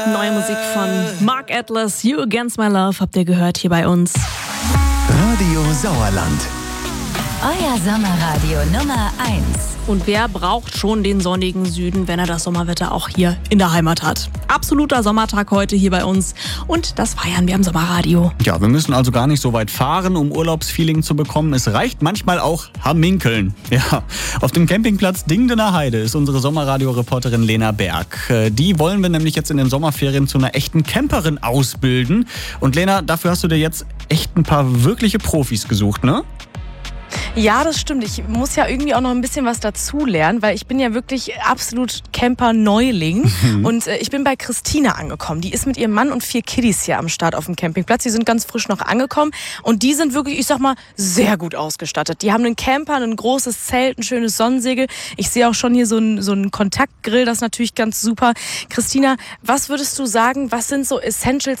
Neue Musik von Mark Atlas, You Against My Love, habt ihr gehört hier bei uns. Radio Sauerland. Euer Sommerradio Nummer 1. Und wer braucht schon den sonnigen Süden, wenn er das Sommerwetter auch hier in der Heimat hat? Absoluter Sommertag heute hier bei uns und das feiern wir im Sommerradio. Ja, wir müssen also gar nicht so weit fahren, um Urlaubsfeeling zu bekommen. Es reicht manchmal auch Hamminkeln. Ja, auf dem Campingplatz Dingdener Heide ist unsere Sommerradio-Reporterin Lena Berg. Die wollen wir nämlich jetzt in den Sommerferien zu einer echten Camperin ausbilden. Und Lena, dafür hast du dir jetzt echt ein paar wirkliche Profis gesucht, ne? Ja, das stimmt. Ich muss ja irgendwie auch noch ein bisschen was dazulernen, weil ich bin ja wirklich absolut Camper-Neuling. Und ich bin bei Christina angekommen. Die ist mit ihrem Mann und 4 Kiddies hier am Start auf dem Campingplatz. Die sind ganz frisch noch angekommen und die sind wirklich, ich sag mal, sehr gut ausgestattet. Die haben einen Camper, ein großes Zelt, ein schönes Sonnensegel. Ich sehe auch schon hier so einen Kontaktgrill, das ist natürlich ganz super. Christina, was würdest du sagen, was sind so Essentials